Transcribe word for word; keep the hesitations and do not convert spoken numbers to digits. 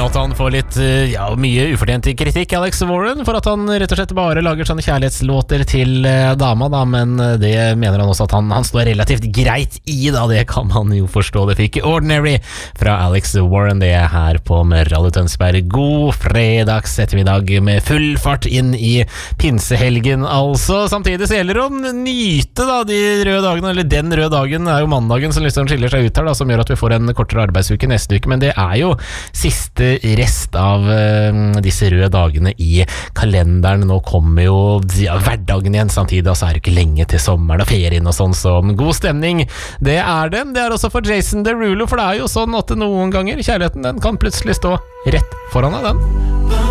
at han får litt, ja, mye ufortjent kritikk, Alex Warren, for at han rett og slett bare lager sånne kjærlighetslåter til dama, da, men det mener han også at han, han står relativt greit i, da, det kan man jo forstå. Det fikk Ordinary fra Alex Warren, det er her på Radio Tønsberg. God fredags ettermiddag med full fart inn i pinsehelgen, altså. Samtidig så gjelder det å nyte, da, de røde dagene, eller den røde dagen er jo mandagen som liksom skiller seg ut her, da, som gjør at vi får en kortere arbeidsuke neste uke, men det er jo siste rest av uh, disse røde dagene i kalenderen. Nå kommer jo ja, hverdagen igjen samtidig, og så er det ikke lenge til sommeren og ferien og sånn, så god stemning, det er det. Det er også for Jason Derulo, for det er jo sånn at noen ganger kjærligheten, den kan plutselig stå rett foran deg, den.